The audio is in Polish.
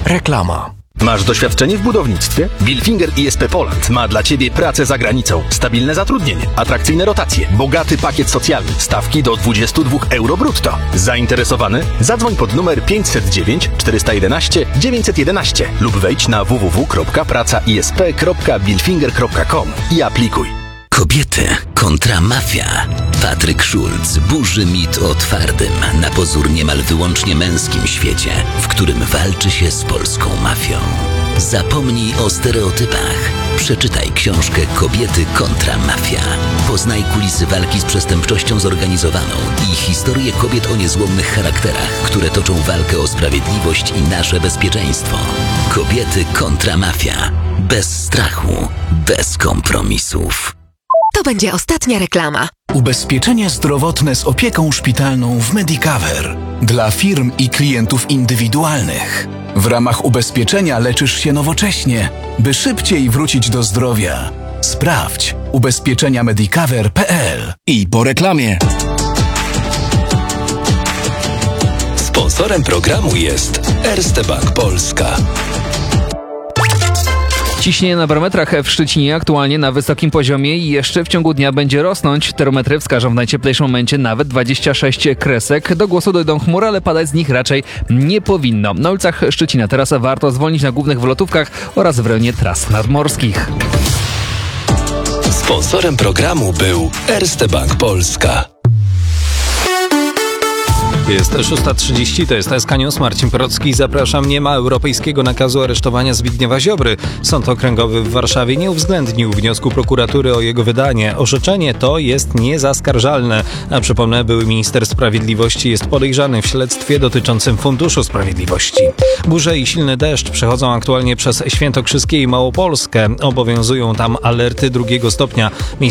Reklama. Masz doświadczenie w budownictwie? Bilfinger ISP Poland ma dla Ciebie pracę za granicą, stabilne zatrudnienie, atrakcyjne rotacje, bogaty pakiet socjalny, stawki do 22 euro brutto. Zainteresowany? Zadzwoń pod numer 509 411 911 lub wejdź na www.pracaisp.bilfinger.com i aplikuj. Kobiety kontra mafia. Patryk Schulz burzy mit o twardym, na pozór niemal wyłącznie męskim świecie, w którym walczy się z polską mafią. Zapomnij o stereotypach. Przeczytaj książkę Kobiety kontra mafia. Poznaj kulisy walki z przestępczością zorganizowaną i historię kobiet o niezłomnych charakterach, które toczą walkę o sprawiedliwość i nasze bezpieczeństwo. Kobiety kontra mafia. Bez strachu, bez kompromisów. To będzie ostatnia reklama. Ubezpieczenia zdrowotne z opieką szpitalną w Medicover. Dla firm i klientów indywidualnych. W ramach ubezpieczenia leczysz się nowocześnie, by szybciej wrócić do zdrowia. Sprawdź ubezpieczeniamedicover.pl. I po reklamie. Sponsorem programu jest Erste Bank Polska. Ciśnienie na barometrach w Szczecinie aktualnie na wysokim poziomie i jeszcze w ciągu dnia będzie rosnąć. Termometry wskażą w najcieplejszym momencie nawet 26 kresek. Do głosu dojdą chmury, ale padać z nich raczej nie powinno. Na ulicach Szczecina teraz warto zwolnić na głównych wylotówkach oraz w rejonie tras nadmorskich. Sponsorem programu był Erste Bank Polska. Jest 6:30, to jest SK News, Marcin Porocki. Zapraszam. Nie ma europejskiego nakazu aresztowania Zbigniewa Ziobry. Sąd Okręgowy w Warszawie nie uwzględnił wniosku prokuratury o jego wydanie. Orzeczenie to jest niezaskarżalne. A przypomnę, były minister sprawiedliwości jest podejrzany w śledztwie dotyczącym Funduszu Sprawiedliwości. Burze i silny deszcz przechodzą aktualnie przez Świętokrzyskie i Małopolskę. Obowiązują tam alerty 2. stopnia.